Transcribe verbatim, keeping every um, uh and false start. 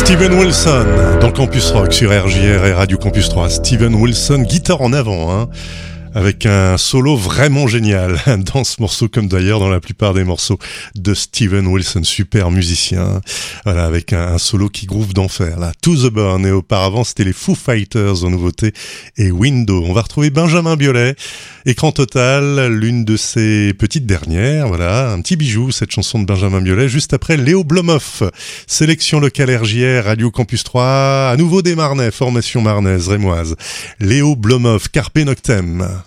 Steven Wilson dans Campus Rock sur R J R et Radio Campus trois. Steven Wilson, guitare en avant, hein, avec un solo vraiment génial dans ce morceau, comme d'ailleurs dans la plupart des morceaux de Steven Wilson, super musicien. Voilà, avec un, un solo qui groove d'enfer. Là, To The Bone, et auparavant c'était les Foo Fighters en nouveauté et Window. On va retrouver Benjamin Biolay, Écran Total, l'une de ses petites dernières. Voilà, un petit bijou, cette chanson de Benjamin Biolay, juste après Léo Blomoff. Sélection locale R J R, Radio Campus trois, à nouveau des Marnais, formation marnaise, rémoise. Léo Blomoff, Carpe Noctem.